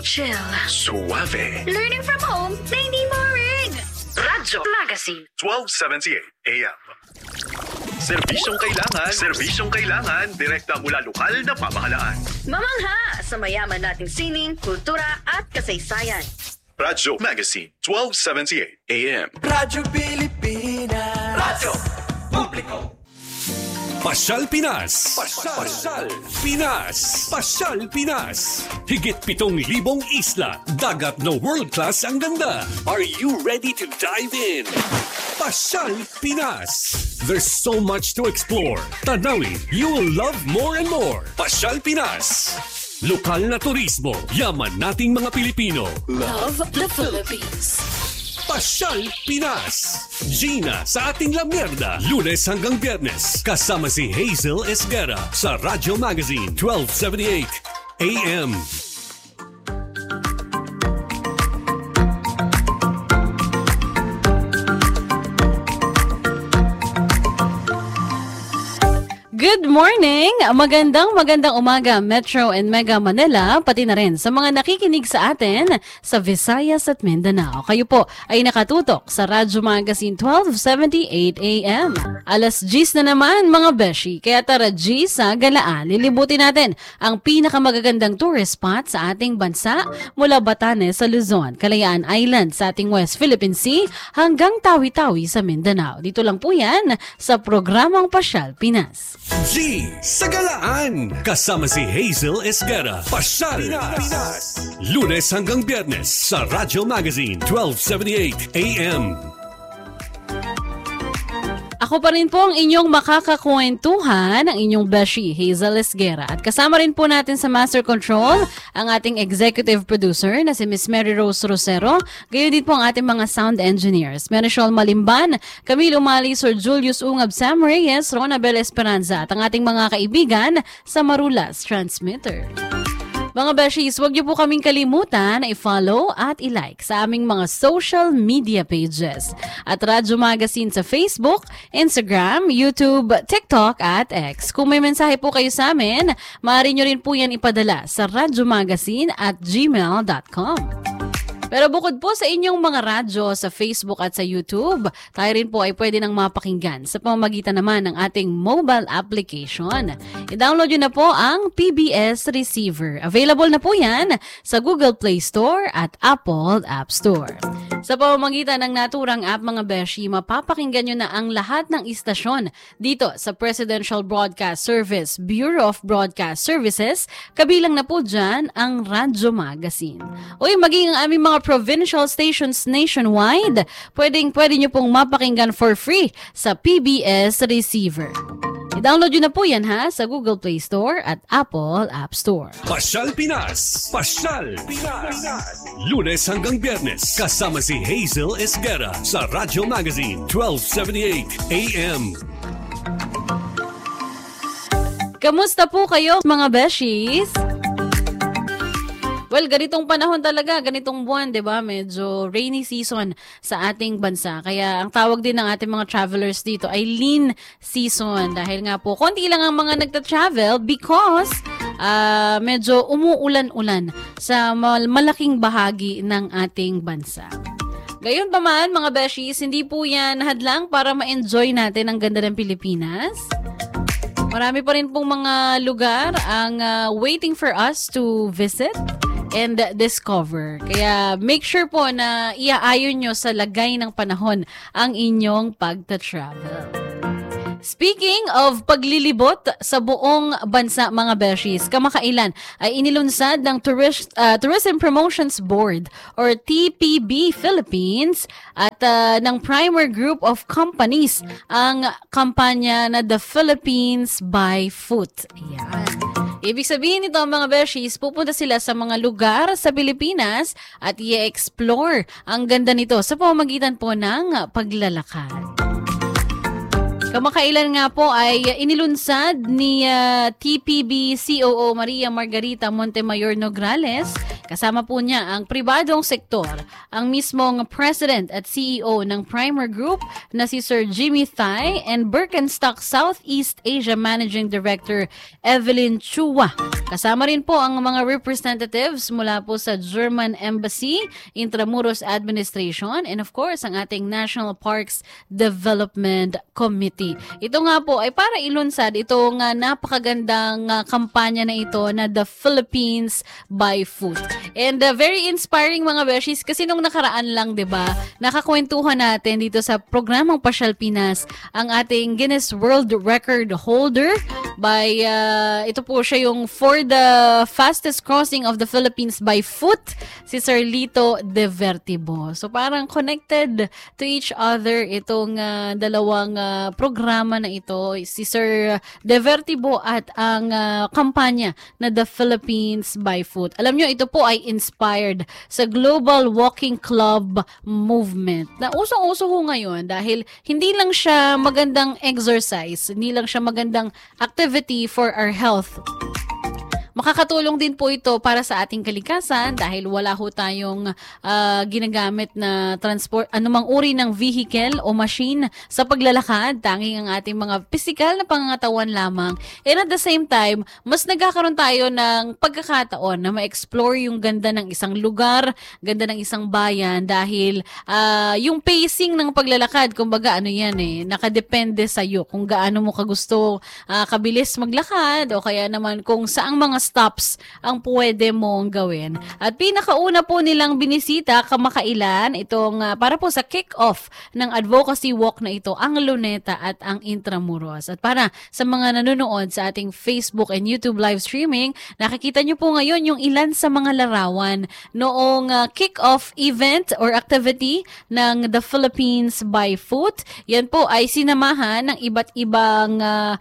Chill. Suave. Learning from home na hindi boring. Radyo Magazine. 1278 AM. Serbisyong kailangan, direkta mula lokal na pamahalaan. Mamangha sa mayaman nating sining, kultura at kasaysayan. Radyo Magazine, 1278 AM. Radyo Pilipinas. Radyo Publiko. Pasyal Pinas. Pasyal Pinas. Pasyal Pinas. Higit 7,000 isla, dagat na world-class ang ganda. Are you ready to dive in? Pasyal Pinas. There's so much to explore. Tanawin, you will love more and more. Pasyal Pinas. Lokal na turismo, yaman nating mga Pilipino. Love the Philippines. Pasyal Pinas. Gina sa ating La Mierda. Lunes hanggang Biyernes. Kasama si Hazel Esguera sa Radyo Magazine 1278 AM. Good morning! Magandang umaga Metro and Mega Manila, pati na rin sa mga nakikinig sa atin sa Visayas at Mindanao. Kayo po ay nakatutok sa Radyo Magazine 1278 AM. Alas 10 na naman mga beshi, kaya tara G sa galaan. Lilibutin natin ang pinakamagagandang tourist spot sa ating bansa mula Batanes sa Luzon, Kalayaan Island sa ating West Philippine Sea hanggang Tawi-Tawi sa Mindanao. Dito lang po yan sa programang Pasyal Pinas. G sa galaan. Kasama si Hazel Esguera. Pasyal Pinas. Lunes hanggang Biyernes sa Radyo Magazine 1278 AM. Ako pa rin po ang inyong makakakwentuhan, ang inyong beshi, Hazel Esguera. At kasama rin po natin sa Master Control ang ating executive producer na si Miss Mary Rose Rosero. Gayon din po ang ating mga sound engineers, Menishol Malimban, Camilo Mali, Sir Julius Ungab, Sam Reyes, Ronabel Esperanza at ang ating mga kaibigan sa Marulas Transmitter. Mga beshies, huwag niyo po kaming kalimutan na i-follow at i-like sa aming mga social media pages at Radyo Magazine sa Facebook, Instagram, YouTube, TikTok at X. Kung may mensahe po kayo sa amin, maaari nyo rin po yan ipadala sa radyomagazine@gmail.com. Pero bukod po sa inyong mga radyo sa Facebook at sa YouTube, tayo rin po ay pwede nang mapakinggan sa pamamagitan naman ng ating mobile application. I-download nyo na po ang PBS Receiver. Available na po yan sa Google Play Store at Apple App Store. Sa pamamagitan ng naturang app mga beshi, mapapakinggan nyo na ang lahat ng istasyon dito sa Presidential Broadcast Service, Bureau of Broadcast Services, kabilang na po dyan ang Radyo Magazine. Uy, maging ang aming mga provincial stations nationwide, pwede nyo pong mapakinggan for free sa PBS Receiver. I-download nyo na po yan ha sa Google Play Store at Apple App Store. Pasyal Pinas. Pasyal Pinas. Lunes hanggang Biyernes. Kasama si Hazel Esguera sa Radyo Magazine 1278 AM. Kamusta po kayo mga beshies? Well, ganitong panahon talaga, ganitong buwan, 'di ba? Medyo rainy season sa ating bansa. Kaya ang tawag din ng ating mga travelers dito ay lean season dahil nga po konti lang ang mga nagta-travel because medyo umuulan-ulan sa malaking bahagi ng ating bansa. Gayon pa man, mga beshies, hindi po yan hadlang para ma-enjoy natin ang ganda ng Pilipinas. Marami pa rin pong mga lugar ang waiting for us to visit and discover. Kaya make sure po na iaayon nyo sa lagay ng panahon ang inyong pagta-travel. Speaking of paglilibot sa buong bansa mga beshies, kamakailan ay inilunsad ng Tourism Promotions Board or TPB Philippines at ng Primer Group of Companies ang kampanya na The Philippines by Foot. Ayan. Ibig sabihin nito mga beshies, pupunta sila sa mga lugar sa Pilipinas at i-explore ang ganda nito sa pamamagitan po ng paglalakad. Kamakailan nga po ay inilunsad ni TPB COO Maria Margarita Montemayor Nograles Kasama po niya ang pribadong sektor, ang mismong President at CEO ng Primer Group na si Sir Jimmy Thai and Birkenstock Southeast Asia Managing Director Evelyn Chua. Kasama rin po ang mga representatives mula po sa German Embassy, Intramuros Administration, and of course, ang ating National Parks Development Committee. Ito nga po ay para ilunsad itong napakagandang kampanya na ito na The Philippines by Foot. And very inspiring mga beshies kasi nung nakaraan lang, 'di ba? Nakakwentuhan natin dito sa programang Pasyal Pinas ang ating Guinness World Record holder by ito po siya yung for the fastest crossing of the Philippines by foot, si Sir Lito De Vertibo. So parang connected to each other itong dalawang programa na ito, si Sir De Vertibo at ang kampanya na The Philippines by Foot. Alam nyo, ito po ay inspired sa Global Walking Club movement na usong-uso ho ngayon dahil hindi lang siya magandang exercise, hindi lang siya magandang activity for our health. Makakatulong din po ito para sa ating kalikasan dahil wala ho tayong ginagamit na transport, anumang uri ng vehicle o machine sa paglalakad. Tanging ang ating mga physical na pangangatawan lamang. And at the same time, mas nagkakaroon tayo ng pagkakataon na ma-explore yung ganda ng isang lugar, ganda ng isang bayan dahil yung pacing ng paglalakad, kumbaga nakadepende sa iyo kung gaano mo kagusto kabilis maglakad o kaya naman kung saang mga stops ang pwede mong gawin. At pinakauna po nilang binisita kamakailan itong para po sa kick-off ng advocacy walk na ito, ang Luneta at ang Intramuros. At para sa mga nanonood sa ating Facebook and YouTube live streaming, nakikita nyo po ngayon yung ilan sa mga larawan noong kick-off event or activity ng The Philippines by Foot. Yan po ay sinamahan ng iba't ibang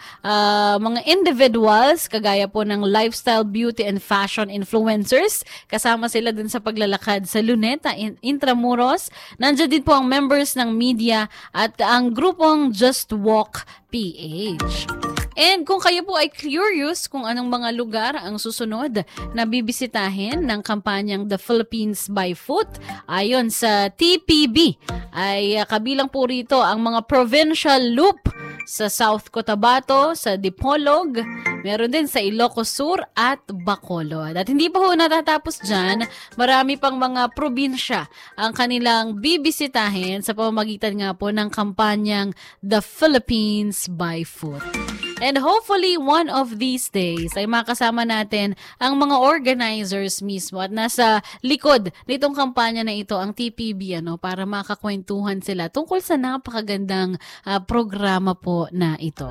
mga individuals kagaya po ng lifestyle, beauty and fashion influencers. Kasama sila dun sa paglalakad sa Luneta, Intramuros. Nandiyan din po ang members ng media at ang grupong Just Walk PH. And kung kayo po ay curious kung anong mga lugar ang susunod na bibisitahin ng kampanyang The Philippines by Foot, ayon sa TPB, ay kabilang po rito ang mga provincial loop sa South Cotabato, sa Dipolog, meron din sa Ilocos Sur at Bacolod. At hindi pa ho natatapos dyan, marami pang mga probinsya ang kanilang bibisitahin sa pamamagitan nga po ng kampanyang The Philippines by Foot. And hopefully, one of these days ay makasama natin ang mga organizers mismo at nasa likod nitong kampanya na ito, ang TPB, para makakwentuhan sila tungkol sa napakagandang programa po na ito.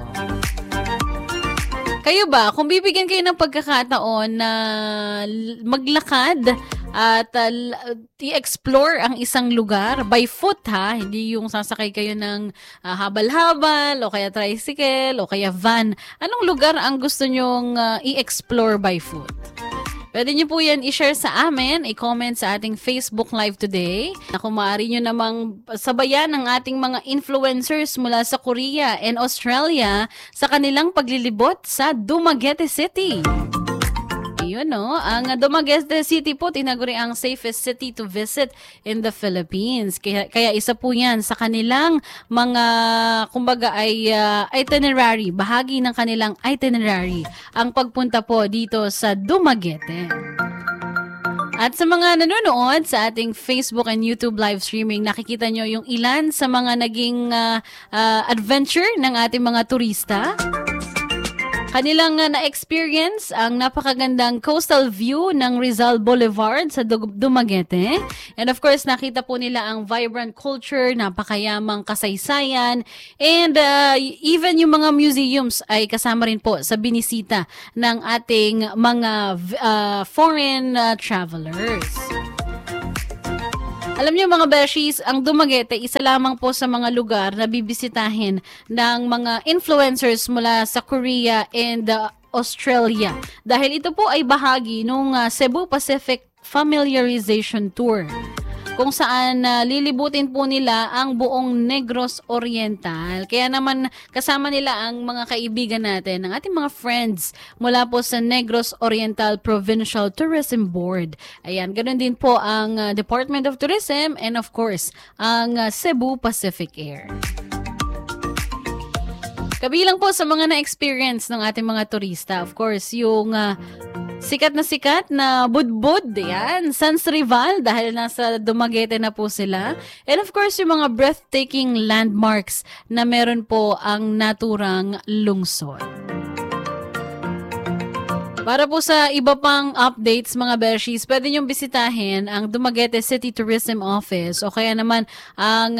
Kayo ba, kung bibigyan kayo ng pagkakataon na maglakad at i-explore ang isang lugar by foot, hindi yung sasakay kayo ng habal-habal o kaya tricycle o kaya van, anong lugar ang gusto nyong i-explore by foot? Pwede nyo po yan i-share sa amin, i-comment sa ating Facebook Live today. Na kung maaari nyo namang sabayan ng ating mga influencers mula sa Korea and Australia sa kanilang paglilibot sa Dumaguete City. Yun, ang Dumaguete City po tinaguri ang safest city to visit in the Philippines. Kaya isa po yan sa kanilang mga, kumbaga ay itinerary, bahagi ng kanilang itinerary, ang pagpunta po dito sa Dumaguete. At sa mga nanonood sa ating Facebook and YouTube live streaming, nakikita nyo yung ilan sa mga naging adventure ng ating mga turista. Kanilang na-experience ang napakagandang coastal view ng Rizal Boulevard sa Dumaguete. And of course, nakita po nila ang vibrant culture, napakayamang kasaysayan, and even yung mga museums ay kasama rin po sa binisita ng ating mga foreign travelers. Alam niyo mga beshies, ang Dumaguete, isa lamang po sa mga lugar na bibisitahin ng mga influencers mula sa Korea and Australia. Dahil ito po ay bahagi ng Cebu Pacific Familiarization Tour. kung saan lilibutin po nila ang buong Negros Oriental. Kaya naman kasama nila ang mga kaibigan natin, ang ating mga friends mula po sa Negros Oriental Provincial Tourism Board. Ayan, ganoon din po ang Department of Tourism and of course, ang Cebu Pacific Air. Kabilang po sa mga na-experience ng ating mga turista, of course, yung sikat na budbud, yan, Sans Rival, dahil nasa Dumaguete na po sila. And of course, yung mga breathtaking landmarks na meron po ang naturang lungsod. Para po sa iba pang updates mga Bershis, pwede niyong bisitahin ang Dumaguete City Tourism Office o kaya naman ang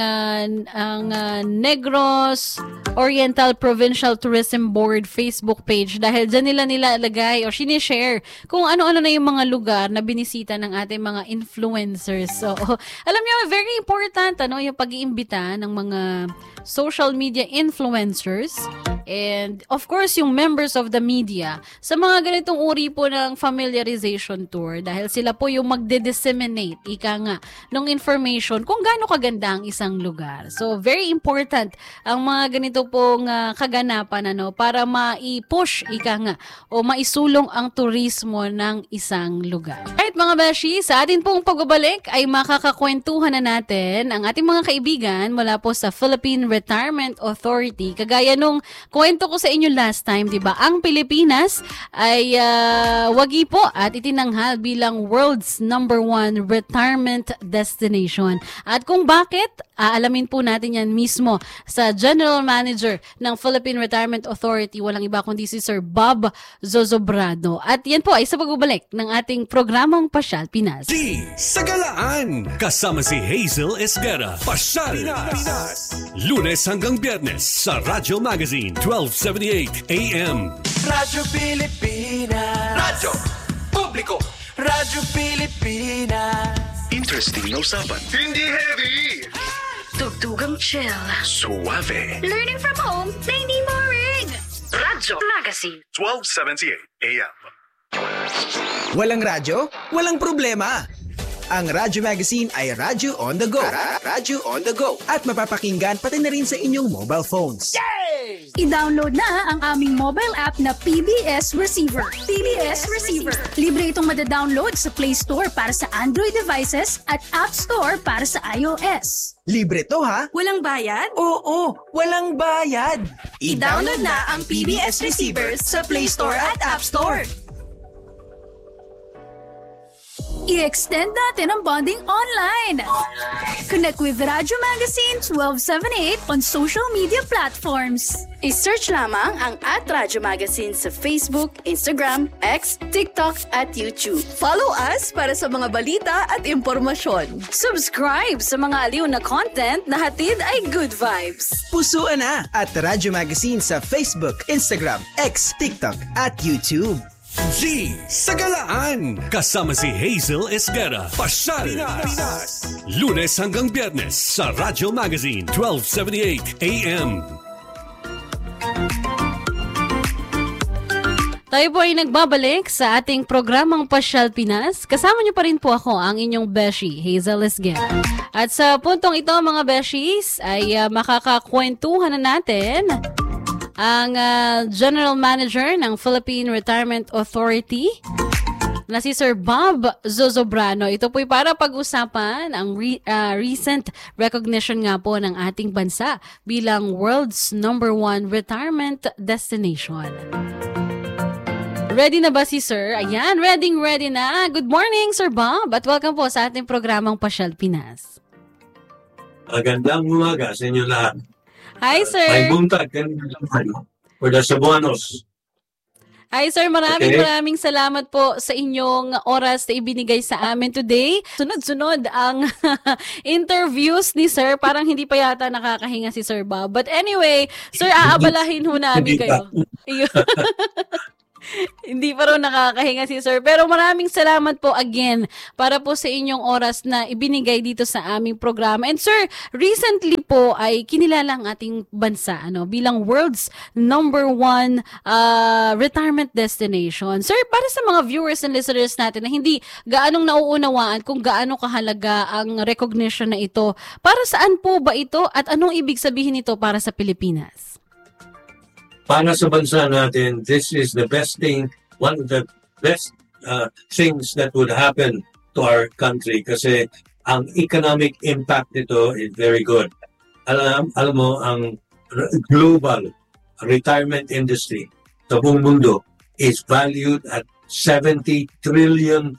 Negros Oriental Provincial Tourism Board Facebook page dahil dyan nila nilalagay o sinishare kung ano-ano na yung mga lugar na binisita ng ating mga influencers. So, alam niyo, very important yung pag-iimbita ng mga social media influencers and of course yung members of the media sa mga ganitong uri po ng familiarization tour dahil sila po yung magde-disseminate ng information kung gaano kaganda ang isang lugar. So very important ang mga ganito pong kaganapan para mai-push o maisulong ang turismo ng isang lugar. Right mga Beshi, sa atin pong pagbabalik ay makakakwentuhan na natin ang ating mga kaibigan mula po sa Philippine Retirement Authority. Kagaya nung kwento ko sa inyo last time, di ba? Ang Pilipinas ay wagi po at itinanghal bilang world's #1 retirement destination. At kung bakit, aalamin po natin yan mismo sa General Manager ng Philippine Retirement Authority, walang iba kundi si Sir Bob Zozobrado. At yan po ay sa pagbabalik ng ating programang Pasyal Pinas. Di Sagalaan, kasama si Hazel Esguera. Pasyal Pinas. Lunes hanggang Biyernes sa Radyo Magazine 1278 AM. Radyo Pilipinas. Radyo Publiko. Radyo Pilipinas. Interesting na usapan. Hindi heavy. Tugtugang chill. Suave. Learning from home na hindi boring. Radyo Magazine. 1278 AM. Walang radyo? Walang problema. Ang Radyo Magazine ay Radyo on the go. Radyo on the go. At mapapakinggan pati na rin sa inyong mobile phones. I-download na ang aming mobile app na PBS Receiver. PBS Receiver. Libre itong madadownload sa Play Store para sa Android devices at App Store para sa iOS. Libre to ha? Walang bayad? Oo, walang bayad. I-download na ang PBS Receiver sa Play Store at App Store. I-extend natin ang bonding online. Connect with Radyo Magazine 1278 on social media platforms. I-search lamang ang @Radyo Magazine sa Facebook, Instagram, X, TikTok at YouTube. Follow us para sa mga balita at impormasyon. Subscribe sa mga aliw na content na hatid ay good vibes. Pusuan na at Radyo Magazine sa Facebook, Instagram, X, TikTok at YouTube. G Sagalaan, kasama si Hazel Esguera. Pasyal Pinas. Lunes hanggang Biyernes sa Radyo Magazine 1278 AM. Tayo po ay nagbabalik sa ating programang Pasyal Pinas. Kasama niyo pa rin po ako, ang inyong Beshi, Hazel Esguera. At sa puntong ito mga Beshis ay makakakwentuhan na natin ang General Manager ng Philippine Retirement Authority na si Sir Bob Zozobrano. Ito po'y para pag-usapan ang recent recognition nga po ng ating bansa bilang world's #1 retirement destination. Ready na ba si Sir? Ayan, ready na. Good morning, Sir Bob, at welcome po sa ating programang Pasyal Pinas. Magandang umaga sa inyo lahat. Hi, Sir. May buntag for the Cebuanos. Hi, Sir. Maraming salamat po sa inyong oras na ibinigay sa amin today. Sunod-sunod ang interviews ni Sir. Parang hindi pa yata nakakahinga si Sir Bob. But anyway, Sir, aabalahin ho namin kayo. Hindi pa raw nakakahinga si Sir. Pero maraming salamat po again para po sa inyong oras na ibinigay dito sa aming programa. And Sir, recently po ay kinilala ang ating bansa bilang world's #1 retirement destination. Sir, para sa mga viewers and listeners natin na hindi gaanong nauunawaan kung gaano kahalaga ang recognition na ito, para saan po ba ito at anong ibig sabihin nito para sa Pilipinas? Para sa bansa natin, this is the best thing, one of the best things that would happen to our country kasi ang economic impact nito is very good. Alam mo, ang global retirement industry sa buong mundo is valued at $70 trillion.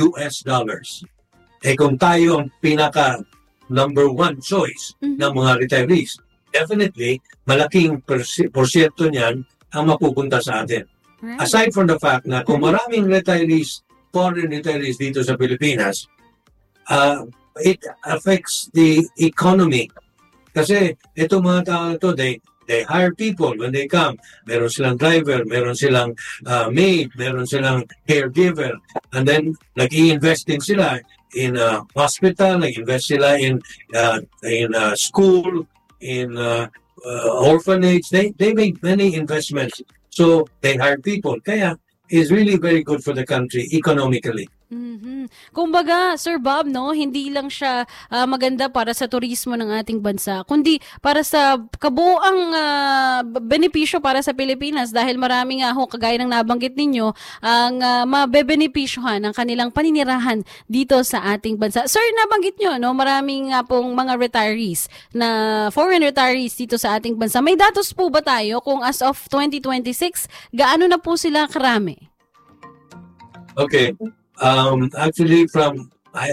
Kung tayo ang pinaka #1 choice ng mga retirees, definitely, malaking porsyento niyan ang mapupunta sa atin. Right. Aside from the fact na kung maraming retirees, foreign retirees dito sa Pilipinas, it affects the economy. Kasi itong mga tao na ito, they hire people when they come. Meron silang driver, meron silang maid, meron silang caregiver. And then, nag-i-invest din sila in hospital, nag-invest sila in school, in orphanage. They make many investments, so they hire people. Kaya is really very good for the country economically. Kumbaga, Sir Bob, hindi lang siya maganda para sa turismo ng ating bansa, kundi para sa kabuuang benepisyo para sa Pilipinas dahil marami nga kagaya ng nabanggit ninyo, ang mabebenepisyohan ng kanilang paninirahan dito sa ating bansa. Sir, nabanggit nyo, maraming nga pong mga retirees na foreign retirees dito sa ating bansa. May datos po ba tayo kung as of 2026, gaano na po sila karami? Okay. Actually, from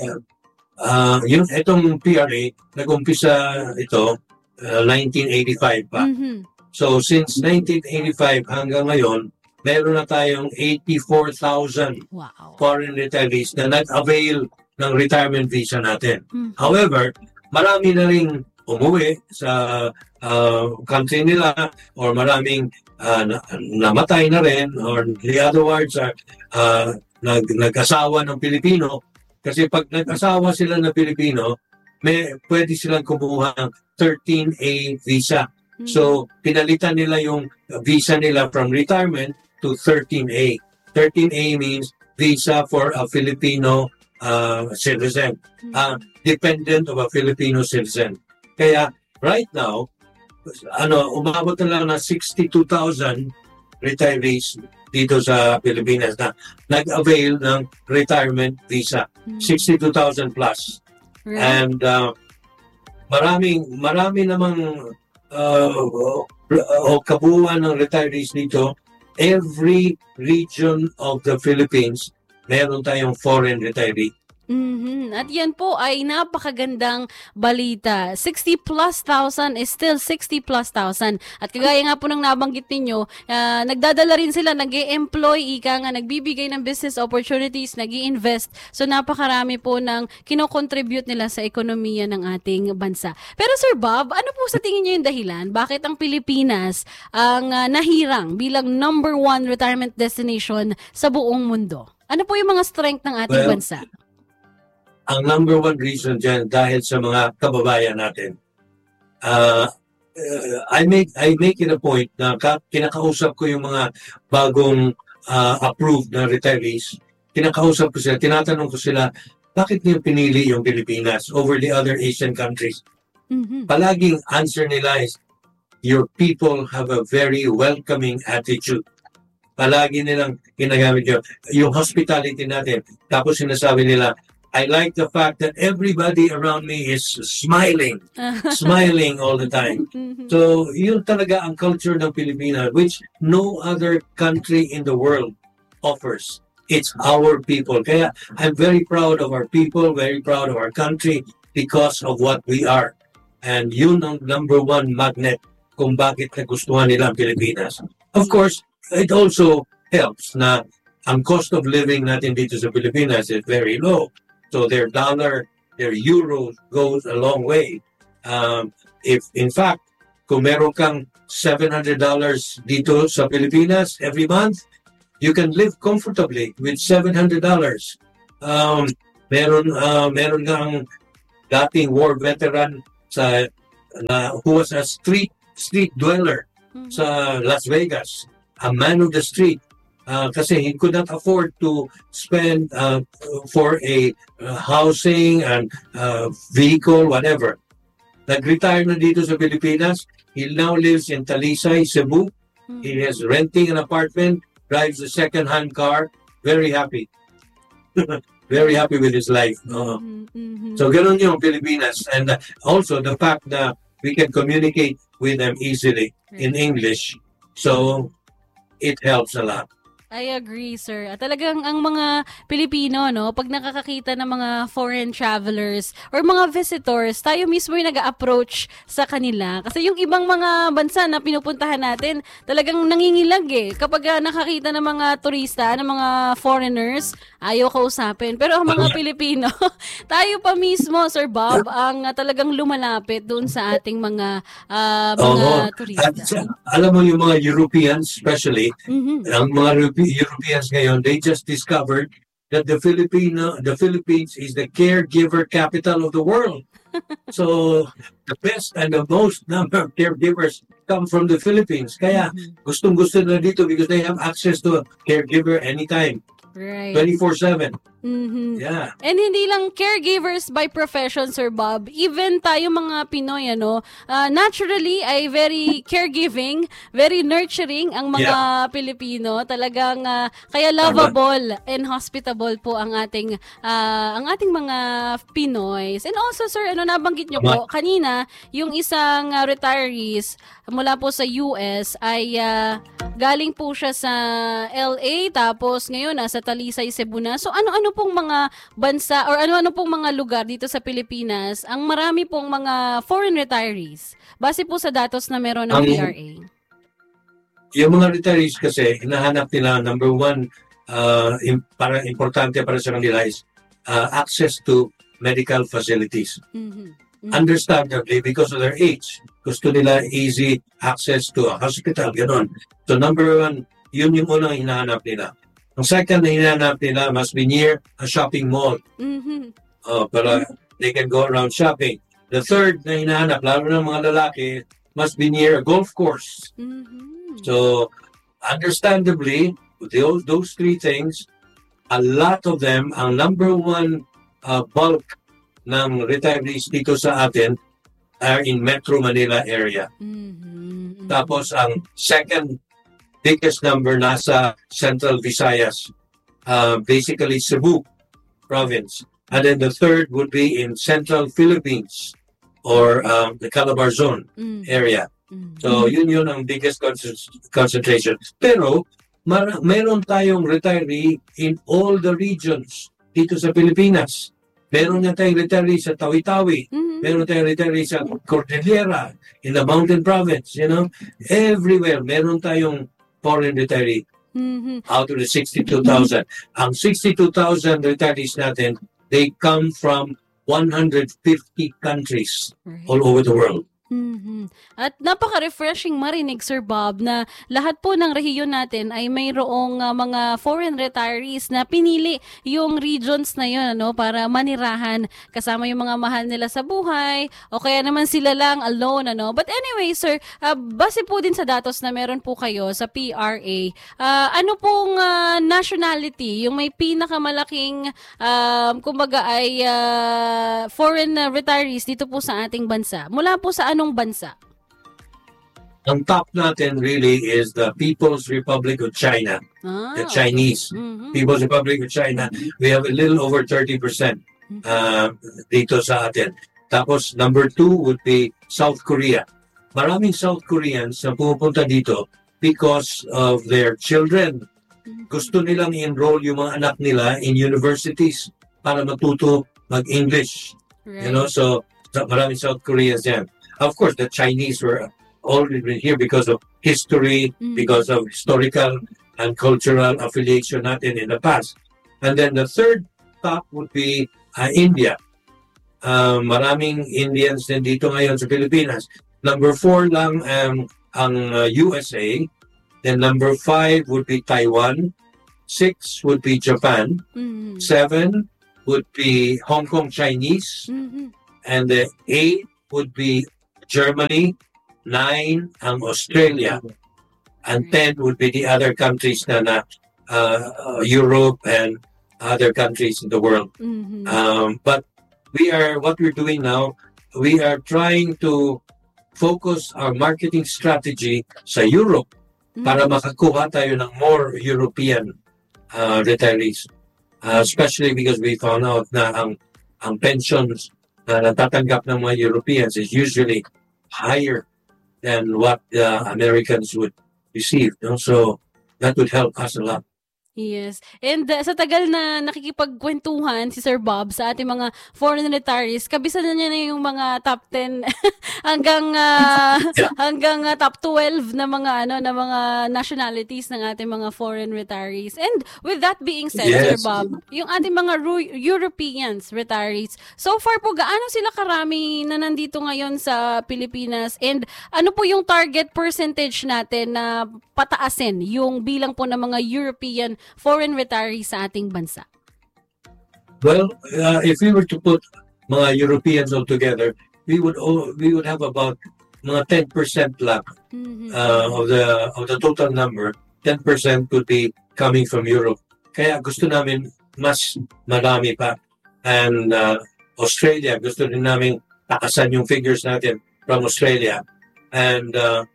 itong PRA, nag-umpisa ito 1985 pa. So, since 1985 hanggang ngayon, meron na tayong 84,000 foreign retirees na nag-avail ng retirement visa natin. However, marami na rin umuwi sa country nila or maraming namatay na rin or the other words are nag-asawa ng Pilipino kasi pag nag-asawa sila ng Pilipino, pwede silang kumuha ng 13A visa. So, pinalitan nila yung visa nila from retirement to 13A. 13A means visa for a Filipino citizen, dependent of a Filipino citizen. Kaya, right now, umabot na lang na 62,000 retirees dito sa Pilipinas na nag-avail ng retirement visa. 62,000 plus. Really? And marami namang kabuuan ng retirees dito. Every region of the Philippines, meron tayong foreign retiree. At yan po ay napakagandang balita. 60,000+ is still 60,000+. At kagaya nga po ng nabanggit ninyo, nagdadala rin sila, nag-e-employ, nagbibigay ng business opportunities, nag-i-invest. So napakarami po ng kinocontribute nila sa ekonomiya ng ating bansa. Pero Sir Bob, ano po sa tingin niyo yung dahilan? Bakit ang Pilipinas ang nahirang bilang #1 retirement destination sa buong mundo? Ano po yung mga strength ng ating bansa? Ang #1 reason dyan dahil sa mga kababayan natin. I make it a point na kinakausap ko yung mga bagong approved na retirees. Kinakausap ko sila, tinatanong ko sila, bakit niyo pinili yung Pilipinas over the other Asian countries? Palaging answer nila is, your people have a very welcoming attitude. Palagi nilang ginagamit yung hospitality natin. Tapos sinasabi nila, I like the fact that everybody around me is smiling all the time. So, yun talaga ang culture ng Pilipinas, which no other country in the world offers. It's our people. Kaya, I'm very proud of our people, very proud of our country because of what we are. And yun ang #1 magnet kung bakit nagustuhan nila ang Pilipinas. Of course, it also helps na ang cost of living natin dito sa Pilipinas is very low. So their dollar, their euro goes a long way. If in fact, kung meron kang $700 dito sa Pilipinas every month, you can live comfortably with $700. Meron kang dating war veteran who was a street dweller sa Las Vegas, a man of the street, kasi he could not afford to spend for a housing and vehicle, whatever. Nag-retire na dito sa Pilipinas. He now lives in Talisay, Cebu. He is renting an apartment, drives a second-hand car, very happy. Very happy with his life. So ganun yung Pilipinas. And also the fact that we can communicate with them easily in English. So it helps a lot. I agree, sir. At talagang ang mga Pilipino, no, pag nakakakita ng mga foreign travelers or mga visitors, tayo mismo yung nag-approach sa kanila. Kasi yung ibang mga bansa na pinupuntahan natin, talagang nangingilag eh. Kapag nakakita ng mga turista, ng mga foreigners, ayaw kausapin. Pero ang mga Pilipino, tayo pa mismo, Sir Bob, ang talagang lumalapit doon sa ating mga turista. At, alam mo yung mga Europeans, especially, ang mga Europeans ngayon, they just discovered that the Philippines is the caregiver capital of the world. So the best and the most number of caregivers come from the Philippines. Kaya gustong-gusto na dito because they have access to a caregiver anytime. Right. 24/7. Yeah. And hindi lang caregivers by profession, Sir Bob. Even tayo mga Pinoy, naturally ay very caregiving, very nurturing ang mga Pilipino. Talagang kaya lovable and hospitable po ang ating mga Pinoys. And also, sir, nabanggit nyo po kanina, yung isang retirees mula po sa US ay galing po siya sa LA, tapos ngayon nasa Talisay, Cebu na. So ano-ano pong mga bansa or ano-ano pong mga lugar dito sa Pilipinas ang marami pong mga foreign retirees base po sa datos na meron ng PRA? Yung mga retirees kasi, hinahanap nila, number one, importante para sa kanila is access to medical facilities. Understandably, because of their age, gusto nila easy access to a hospital, gano'n. So number one, yun yung unang hinahanap nila. Ang second na hinahanap nila must be near a shopping mall. Para they can go around shopping. The third na hinahanap, lalo ng mga lalaki, must be near a golf course. So, understandably, those three things, a lot of them, ang number one bulk ng retirees dito sa atin are in Metro Manila area. Tapos, ang second biggest number nasa Central Visayas, basically Cebu province. And then the third would be in Central Philippines or the Calabar Zone area. So yun ang biggest concentration. Pero meron tayong retiree in all the regions dito sa Pilipinas. Meron na tayong retiree sa Tawi-Tawi. Meron tayong retiree sa Cordillera, in the Mountain Province, everywhere meron tayong foreign retiree out of the 62,000. Ang 62,000 retirees natin, they come from 150 countries all over the world. At napaka-refreshing marinig, Sir Bob, na lahat po ng rehiyon natin ay mayroong mga foreign retirees na pinili yung regions na yun para manirahan kasama yung mga mahal nila sa buhay o kaya naman sila lang alone. But anyway, sir, base po din sa datos na meron po kayo sa PRA, ano pong nationality yung may pinakamalaking kumbaga ay foreign retirees dito po sa ating bansa? Mula po sa anong bansa? Ang top natin really is the People's Republic of China, the Chinese. People's Republic of China, we have a little over 30% dito sa atin. Tapos number 2 would be South Korea. Maraming South Koreans na pumupunta dito because of their children. Gusto nilang i-enroll yung mga anak nila in universities para matuto mag-English. So maraming South Koreans yan. Of course, the Chinese were already been here because of history, because of historical and cultural affiliation natin in the past. And then the third top would be India. Maraming Indians din dito ngayon sa Pilipinas. Number 4 lang ang USA. Then number 5 would be Taiwan. 6 would be Japan. Mhm. 7 would be Hong Kong Chinese. Mhm. And the 8 would be Germany. 9 ang Australia. And 10 would be the other countries na Europe and other countries in the world. Mhm. But what we're doing now, we are trying to focus our marketing strategy sa Europe para makakuha tayo ng more European retirees. Especially because we found out na ang pensions na natatanggap ng mga Europeans is usually higher than what the Americans would receive. No? So that would help us a lot. Yes. And sa tagal na nakikipagkwentuhan si Sir Bob sa ating mga foreign retirees, kabisa na niya na yung mga top 10 hanggang top 12 na mga nationalities ng ating mga foreign retirees. And with that being said, Sir Yes. Bob, yung ating mga Europeans retirees, so far po gaano sila karami na nandito ngayon sa Pilipinas, and ano po yung target percentage natin na pataasin yung bilang po ng mga European foreign retirees sa ating bansa? Well, if we were to put mga Europeans all together, we would have about mga 10% lang of the total number. 10% would be coming from Europe. Kaya gusto namin mas marami pa. And Australia, gusto din namin takasan yung figures natin from Australia. And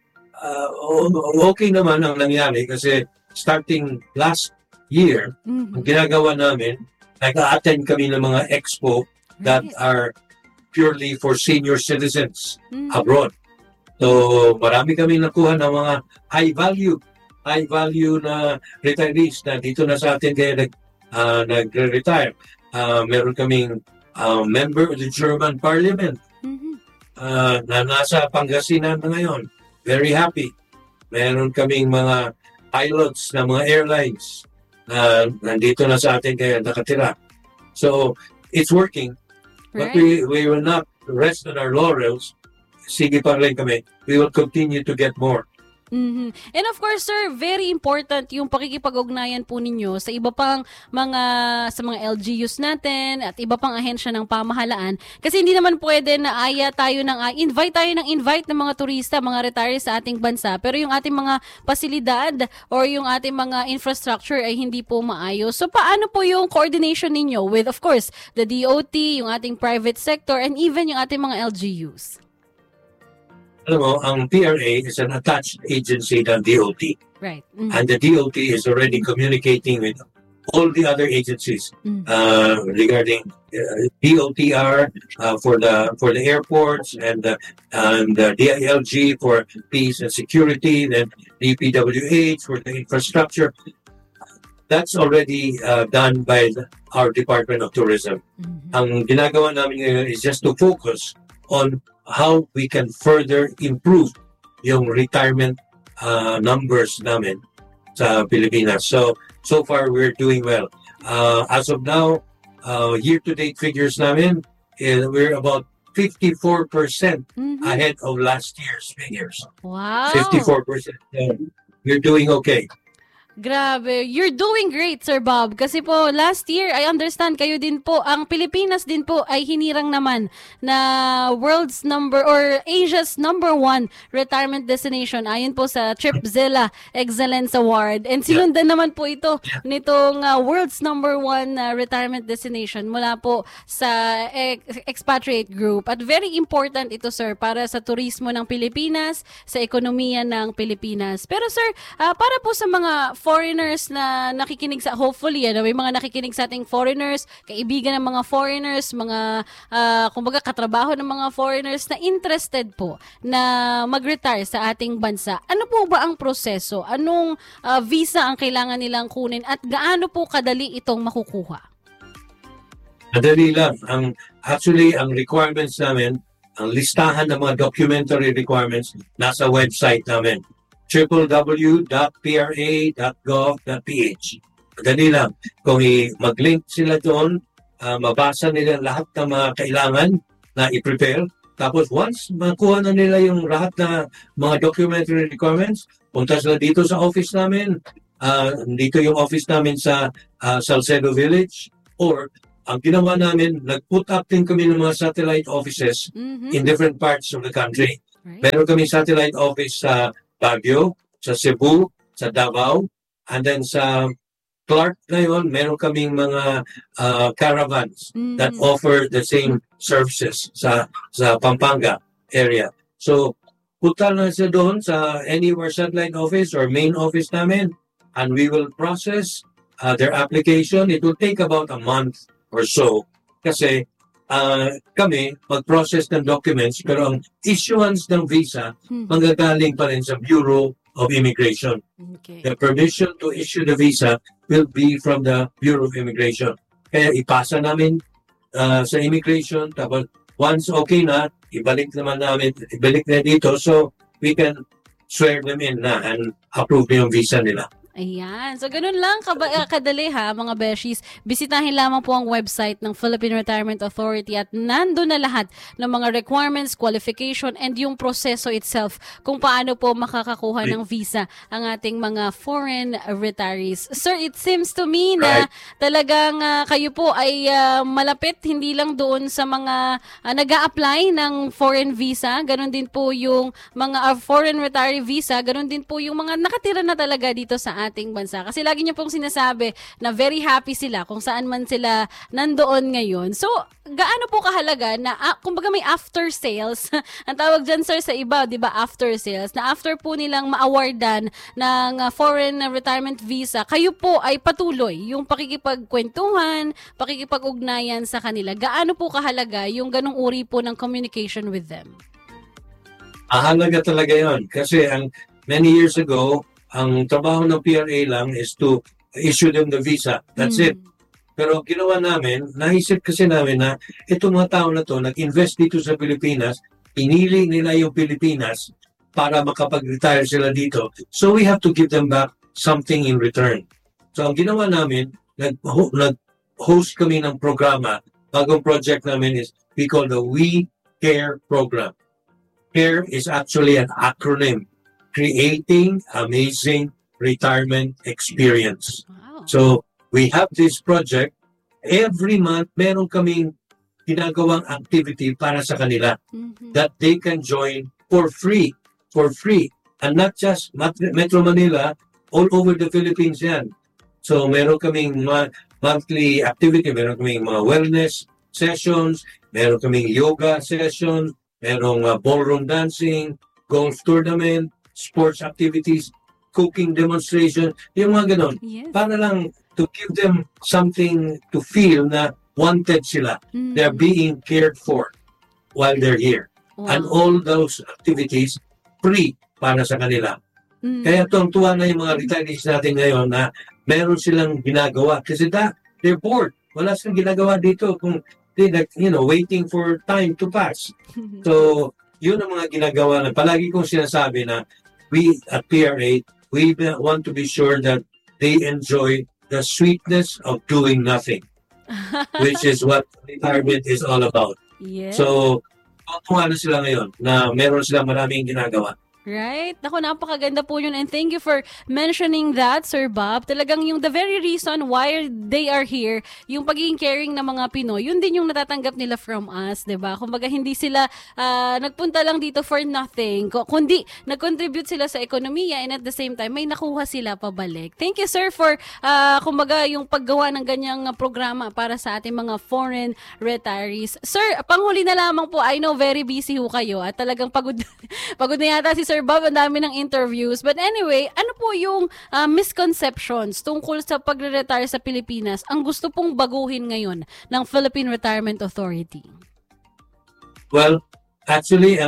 okay naman ang nangyari kasi starting last year, ang ginagawa namin, nag-a-attend kami ng mga expo that are purely for senior citizens abroad. So, marami kami nakuha ng mga high value na retirees na dito na sa atin kaya nag-retire. Meron kaming member of the German Parliament na nasa Pangasinan na ngayon. Very happy. Meron kaming mga pilots na mga airlines na nandito na sa atin kaya nakatira. So, it's working. But we will not rest on our laurels. Sige pa rin kami. We will continue to get more. Mm-hmm. And of course, sir, very important yung pakikipag-ugnayan po ninyo sa iba pang sa mga LGUs natin at iba pang ahensya ng pamahalaan. Kasi hindi naman pwede na invite tayo ng mga turista, mga retirees sa ating bansa. Pero yung ating mga pasilidad or yung ating mga infrastructure ay hindi po maayos. So paano po yung coordination ninyo with, of course, the DOT, yung ating private sector, and even yung ating mga LGUs? Alam mo, ang PRA is an attached agency ng DOT. Right. And the DOT is already communicating with all the other agencies regarding DOTR for the airports and the DILG for peace and security, then DPWH for the infrastructure. That's already done by our Department of Tourism. Ang ginagawa namin ngayon is just to focus on how we can further improve yung retirement numbers namin sa Pilipinas. So far, we're doing well. As of now, year-to-date figures namin, we're about 54% ahead of last year's figures. Wow! 54%. We're doing okay. Grabe. You're doing great, Sir Bob. Kasi po, last year, I understand kayo din po, ang Pilipinas din po ay hinirang naman na Asia's number 1 retirement destination ayon po sa TripZilla Excellence Award. And sinundan naman po ito nitong world's number 1 retirement destination mula po sa expatriate group. At very important ito, sir, para sa turismo ng Pilipinas, sa ekonomiya ng Pilipinas. Pero sir, para po sa mga foreigners na nakikinig hopefully, may mga nakikinig sa ating foreigners, kaibigan ng mga foreigners, mga, kumbaga, katrabaho ng mga foreigners na interested po na mag-retire sa ating bansa. Ano po ba ang proseso? Anong visa ang kailangan nilang kunin at gaano po kadali itong makukuha? Madali lang. Actually, ang requirements namin, ang listahan ng mga documentary requirements nasa website namin. www.pra.gov.ph. Madali lang. Kung mag-link sila doon, mabasa nila lahat ng mga kailangan na i-prepare. Tapos once makuha na nila yung lahat na mga documentary requirements, punta sila dito sa office namin. dito yung office namin sa Salcedo Village, or ang ginawa namin, nag-put up din kami ng mga satellite offices in different parts of the country. Right. Meron kami satellite office sa Baguio, sa Cebu, sa Davao, and then sa Clark ngayon, meron kaming mga caravans that offer the same services sa Pampanga area. So, punta na siya doon sa anywhere satellite office or main office namin, and we will process their application. It will take about a month or so kasi kami mag-process ng documents, pero ang issuance ng visa manggagaling pa rin sa Bureau of Immigration. Okay. The permission to issue the visa will be from the Bureau of Immigration. Kaya ipasa namin sa immigration, tapos once okay na, ibalik na dito so we can swear them in na and approve yung visa nila. Ayan. So, ganun lang kadali ha, mga beshies. Bisitahin lamang po ang website ng Philippine Retirement Authority at nandun na lahat ng mga requirements, qualification, and yung proseso itself kung paano po makakakuha ng visa ang ating mga foreign retirees. Sir, it seems to me na talagang kayo po ay malapit, hindi lang doon sa mga nag-a-apply ng foreign visa, ganun din po yung mga foreign retiree visa, ganun din po yung mga nakatira na talaga dito sa ating bansa. Kasi lagi niyo pong sinasabi na very happy sila kung saan man sila nandoon ngayon. So, gaano po kahalaga na, kumbaga may after sales, ang tawag dyan sir sa iba, di ba, after sales, na after po nilang ma-awardan ng foreign retirement visa, kayo po ay patuloy yung pakikipagkwentuhan, pakikipag-ugnayan sa kanila. Gaano po kahalaga yung ganong uri po ng communication with them? Halaga talaga yon kasi many years ago, ang trabaho ng PRA lang is to issue them the visa. That's it. Pero ginawa namin, naisip kasi namin na itong mga tao na to nag-invest dito sa Pilipinas, pinili nila yung Pilipinas para makapag-retire sila dito. So we have to give them back something in return. So ang ginawa namin, nag-host kami ng programa. Bagong project namin is we call the We Care Program. CARE is actually an acronym. Creating Amazing Retirement Experience. Wow. So, we have this project. Every month, meron kaming ginagawang activity para sa kanila that they can join for free. And not just Metro Manila, all over the Philippines yan. So, meron kaming monthly activity, meron kaming mga wellness sessions, meron kaming yoga sessions, merong ballroom dancing, golf tournament, sports activities, cooking demonstration, yung mga ganon. Yes. Para lang to give them something to feel na wanted sila. They're being cared for while they're here. Wow. And all those activities, free para sa kanila. Kaya tuwang-tuwa na yung mga retirees natin ngayon na meron silang ginagawa. Kasi they're bored. Wala silang ginagawa dito kung waiting for time to pass. So, yun ang mga ginagawa na palagi kong sinasabi na we at PRA, we want to be sure that they enjoy the sweetness of doing nothing, which is what retirement is all about. Yes. So, tuwa na sila ngayon na meron silang maraming ginagawa. Right? Naku, napakaganda po yun. And thank you for mentioning that, Sir Bob. Talagang yung the very reason why they are here, yung pagiging caring ng mga Pinoy, yun din yung natatanggap nila from us, diba? Kumbaga, hindi sila nagpunta lang dito for nothing, kundi nag-contribute sila sa ekonomiya and at the same time, may nakuha sila pabalik. Thank you, sir, for kumbaga, yung paggawa ng ganyang programa para sa ating mga foreign retirees. Sir, panghuli na lamang po, I know very busy ho kayo at talagang pagod na yata si Sir Bob, ang dami ng interviews. But anyway, ano po yung misconceptions tungkol sa pagre-retire sa Pilipinas ang gusto pong baguhin ngayon ng Philippine Retirement Authority? Well, actually,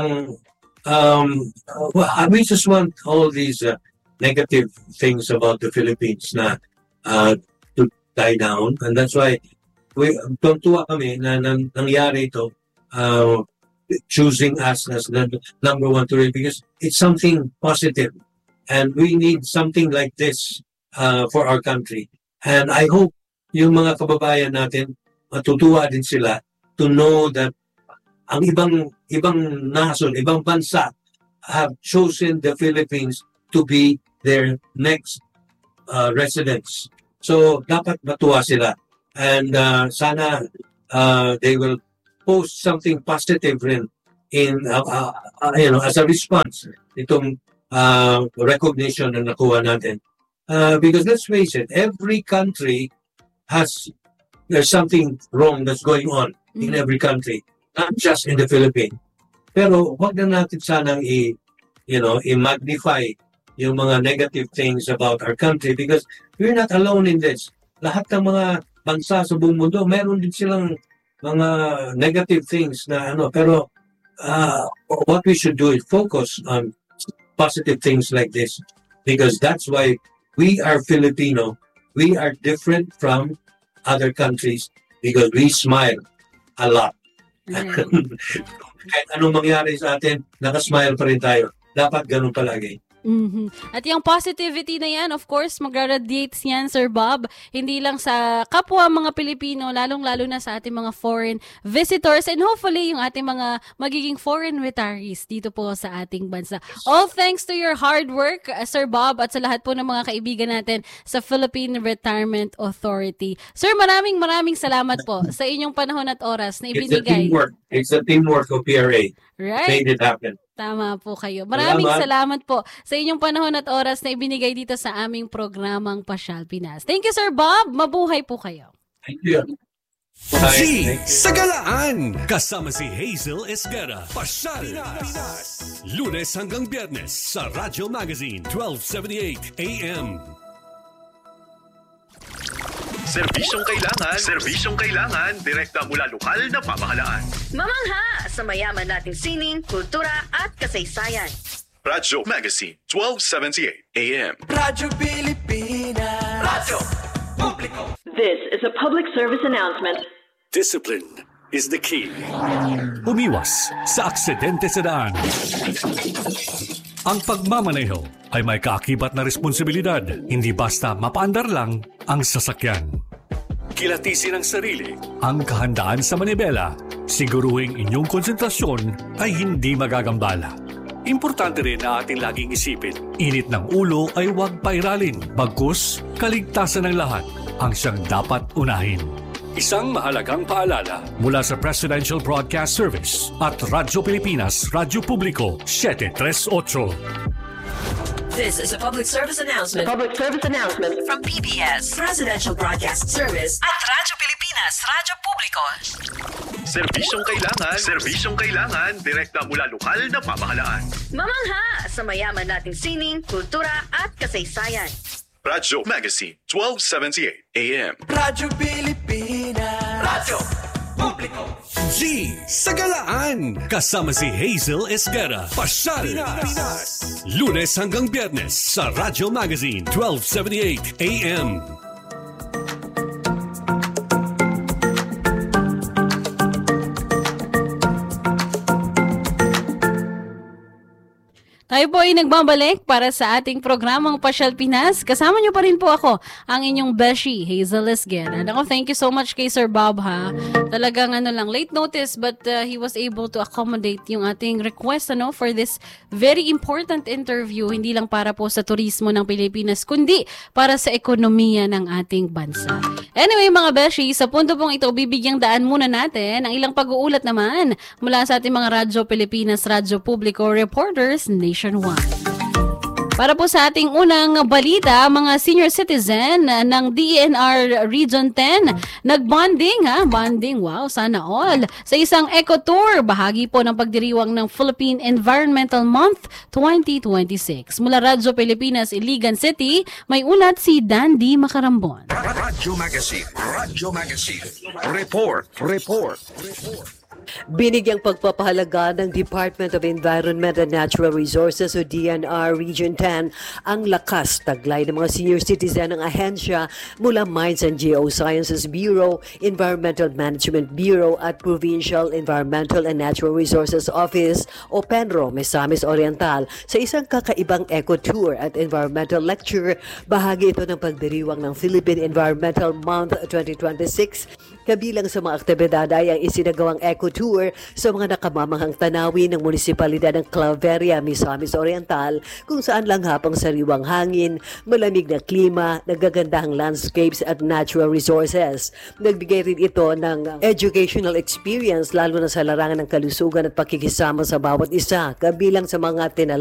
we just want all these negative things about the Philippines na to die down. And that's why tuwa kami na nangyari ito, choosing us as the number one tourist because it's something positive and we need something like this for our country. And I hope yung mga kababayan natin matutuwa din sila to know that ang ibang nason, ibang bansa have chosen the Philippines to be their next residents. So dapat matuwa sila. And sana they will post something positive rin in as a response itong recognition na nakuha natin. Because let's face it, every country there's something wrong that's going on in every country, not just in the Philippines. Pero wag na natin sanang i-magnify yung mga negative things about our country because we're not alone in this. Lahat ng mga bansa sa buong mundo, meron din silang mga negative things na pero what we should do is focus on positive things like this because that's why we are Filipino. We are different from other countries because we smile a lot. Kahit anong mangyari sa atin, nakasmile pa rin tayo. Dapat ganun palagi. At yung positivity na yan, of course, mag-radiate yan, Sir Bob, hindi lang sa kapwa mga Pilipino, lalong-lalo na sa ating mga foreign visitors and hopefully yung ating mga magiging foreign retirees dito po sa ating bansa. All thanks to your hard work, Sir Bob, at sa lahat po ng mga kaibigan natin sa Philippine Retirement Authority. Sir, maraming salamat po sa inyong panahon at oras na ibinigay. It's a teamwork of PRA. Right? Made it happen. Tama po kayo. Maraming salamat po sa inyong panahon at oras na ibinigay dito sa aming programang Pasyal Pinas. Thank you, Sir Bob. Mabuhay po kayo. Thank you. G sa Galaan. Kasama si Hazel Esguerra. Pasyal Pinas. Lunes hanggang Biyernes sa Radyo Magazine 1278 AM. Serbisyong kailangan, direkta mula lokal na pamahalaan. Mamangha sa mayaman nating sining, kultura at kasaysayan. Radyo Magazine 1278 AM. Radyo Pilipinas. Radyo Publiko. This is a public service announcement. Discipline is the key. Umiwas sa aksidente sa daan. Ang pagmamaneho ay may kaakibat na responsibilidad. Hindi basta mapaandar lang ang sasakyan. Kilatisin ang sarili, ang kahandaan sa manibela. Siguruhing inyong konsentrasyon ay hindi magagambala. Importante rin na ating laging isipin, init ng ulo ay huwag pairalin. Bagkus, kaligtasan ng lahat ang siyang dapat unahin. Isang mahalagang paalala mula sa Presidential Broadcast Service at Radyo Pilipinas, Radyo Publiko, 738. This is a public service announcement. Public service announcement From PBS, Presidential Broadcast Service at Radyo Pilipinas, Radyo Publiko. Serbisyong kailangan, direkta mula lokal na pamahalaan. Mamangha sa mayaman nating sining, kultura at kasaysayan. Radyo Magazine 1278 AM. Radyo Pilipinas. Radyo Publiko. G sa Galaan. Kasama si Hazel Esguerra. Pasyal Pinas. Lunes hanggang Biyernes sa Radyo Magazine 1278 AM. Tayo po ay nagbabalik para sa ating programang Pasyal Pinas. Kasama niyo pa rin po ako, ang inyong beshi, Hazel Esguerra. Ako, thank you so much kay Sir Bob, ha. Talagang late notice, but he was able to accommodate yung ating request for this very important interview. Hindi lang para po sa turismo ng Pilipinas, kundi para sa ekonomiya ng ating bansa. Anyway, mga beshi, sa punto pong ito, bibigyang daan muna natin ang ilang pag-uulat naman mula sa ating mga Radyo Pilipinas, Radyo Publiko reporters nationwide. Para po sa ating unang balita, mga senior citizen ng DENR Region 10 nagbonding, wow, sana all, sa isang eco-tour, bahagi po ng pagdiriwang ng Philippine Environmental Month 2026. Mula Radyo Pilipinas, Iligan City, may ulat si Dandy Macarambon. Radyo Magazine. Report. Binigyang pagpapahalaga ng Department of Environment and Natural Resources o DENR Region 10 ang lakas taglay ng mga senior citizen ng ahensya mula Mines and Geosciences Bureau, Environmental Management Bureau at Provincial Environmental and Natural Resources Office o PENRO, Misamis Oriental sa isang kakaibang eco-tour at environmental lecture. Bahagi ito ng pagdiriwang ng Philippine Environmental Month 2026 Kabilang sa mga aktibidad ay ang isinagawang eco-tour sa mga nakamamahang tanawin ng munisipalidad ng Claveria, Misamis Oriental, kung saan langhapang sariwang hangin, malamig na klima, nagagandahang landscapes at natural resources. Nagbigay rin ito ng educational experience lalo na sa larangan ng kalusugan at pakikisama sa bawat isa, kabilang sa mga